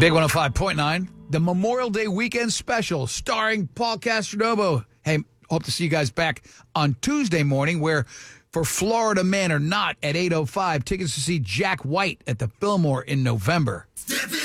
Big 105.9, the Memorial Day weekend special starring Paul Castronovo. Hey, hope to see you guys back on Tuesday morning where for Florida Man or Not at 8:05, tickets to see Jack White at the Fillmore in November. Step